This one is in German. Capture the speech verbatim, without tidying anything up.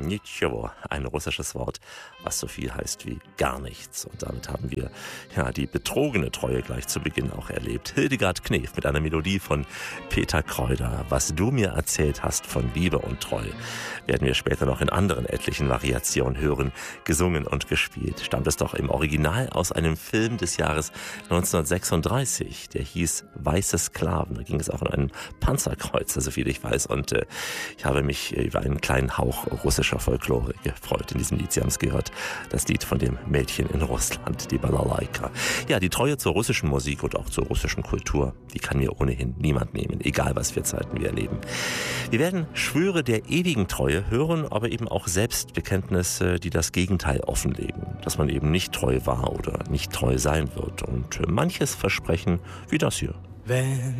Nitschewo, ein russisches Wort, was so viel heißt wie gar nichts. Und damit haben wir ja die betrogene Treue gleich zu Beginn auch erlebt. Hildegard Knef mit einer Melodie von Peter Kräuter. Was du mir erzählt hast von Liebe und Treue, werden wir später noch in anderen etlichen Variationen hören. Gesungen und gespielt stammt es doch im Original aus einem Film des Jahres neunzehnhundertsechsunddreißig. Der hieß Weiße Sklaven. Da ging es auch um einen Panzerkreuzer, so viel ich weiß. Und äh, ich habe mich über einen kleinen Hauch russischer Folklore gefreut in diesem Lied. Sie haben es gehört, das Lied von dem Mädchen in Russland, die Balalaika. Ja, die Treue zur russischen Musik und auch zur russischen Kultur, die kann mir ohnehin niemand nehmen, egal was für Zeiten wir erleben. Wir werden Schwüre der ewigen Treue hören, aber eben auch Selbstbekenntnisse, die das Gegenteil offenlegen, dass man eben nicht treu war oder nicht treu sein wird. Und manches Versprechen wie das hier. Wenn